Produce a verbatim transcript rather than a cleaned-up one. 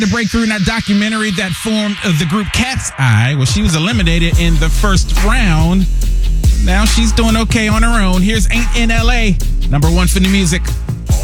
The breakthrough in that documentary that formed the group Cat's Eye. Well, she was eliminated in the first round. Now she's doing okay on her own. Here's Ain't in L A, number one for new music.